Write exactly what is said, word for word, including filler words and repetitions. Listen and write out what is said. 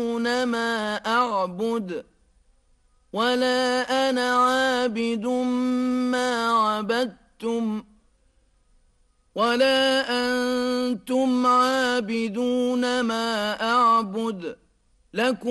ما أعبد ولا أنا عابد ما عبدتم ولا أنتم عابدون ما أعبد لكم